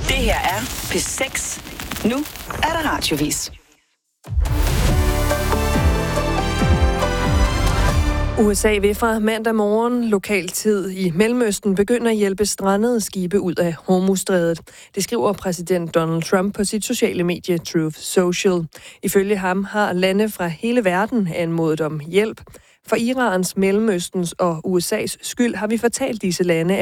Det her er P6. Nu er der radiovis. USA vil fra mandag morgen lokaltid i Mellemøsten begynde at hjælpe strandede skibe ud af Hormuzstrædet. Det skriver præsident Donald Trump på sit sociale medie Truth Social. Ifølge ham har lande fra hele verden anmodet om hjælp. For Irans, Mellemøstens og USA's skyld har vi fortalt disse lande,